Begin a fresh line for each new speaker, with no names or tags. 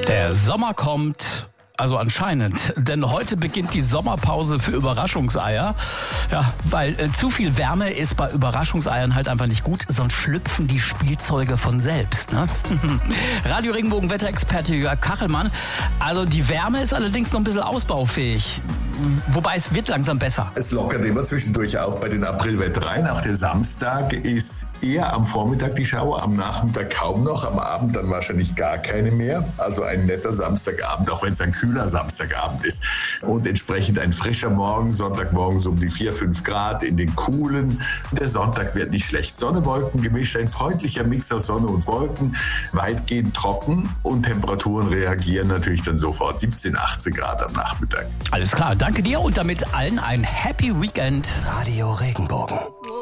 Der Sommer kommt, also anscheinend, denn heute beginnt die Sommerpause für Überraschungseier. Ja, weil zu viel Wärme ist bei Überraschungseiern halt einfach nicht gut, sonst schlüpfen die Spielzeuge von selbst. Ne? Radio Regenbogen Wetterexperte Jörg Kachelmann. Also die Wärme ist allerdings noch ein bisschen ausbaufähig. Wobei es wird langsam besser.
Es lockert immer zwischendurch auf bei den Aprilwettereien. Auch der Samstag ist eher am Vormittag die Schauer, am Nachmittag kaum noch, am Abend dann wahrscheinlich gar keine mehr. Also ein netter Samstagabend, auch wenn es ein kühler Samstagabend ist. Und entsprechend ein frischer Morgen, Sonntagmorgen so um die 4-5 Grad in den Coolen. Der Sonntag wird nicht schlecht. Sonne, Wolken gemischt, ein freundlicher Mix aus Sonne und Wolken, weitgehend trocken und Temperaturen reagieren natürlich dann sofort. 17, 18 Grad am Nachmittag.
Alles klar, danke dir und damit allen ein Happy Weekend.
Radio Regenbogen.